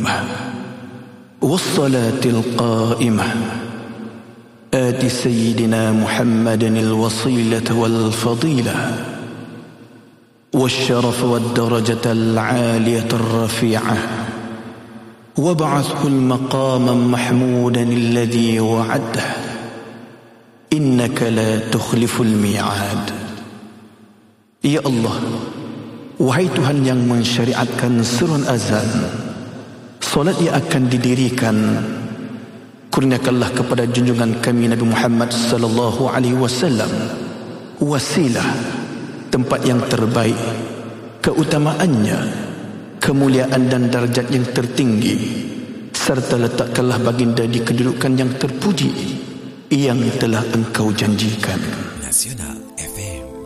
والصلاة القائمة آت سيدنا محمد الوصيلة والفضيلة والشرف والدرجة العالية الرفيعة وابعثه المقام محمودا الذي وعده إنك لا تخلف الميعاد. Ya Allah, wahai Tuhan yang mensyariatkan serun azan, solat yang akan didirikan, kurniakanlah kepada junjungan kami Nabi Muhammad sallallahu alaihi wasallam wasilah, tempat yang terbaik, keutamaannya, kemuliaan dan darjat yang tertinggi, serta letakkanlah baginda di kedudukan yang terpuji yang telah engkau janjikan. Nasional.